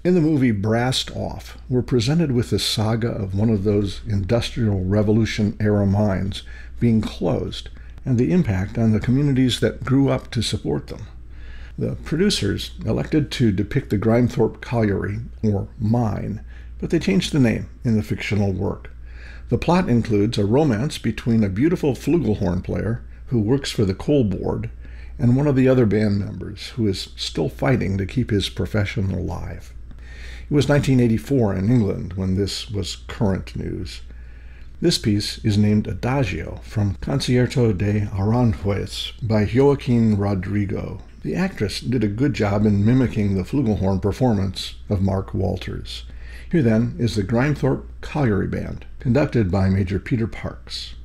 In the movie Brassed Off, we're presented with the saga of one of those Industrial Revolution-era mines being closed and the impact on the communities that grew up to support them. The producers elected to depict the Grimethorpe Colliery, or mine, but they changed the name in the fictional work. The plot includes a romance between a beautiful flugelhorn player who works for the coal board and one of the other band members who is still fighting to keep his profession alive. It was 1984 in England when this was current news. This piece is named Adagio from Concierto de Aranjuez by Joaquin Rodrigo. The actress did a good job in mimicking the flugelhorn performance of Mark Walters. Here then is the Grimethorpe Colliery Band, conducted by Major Peter Parks.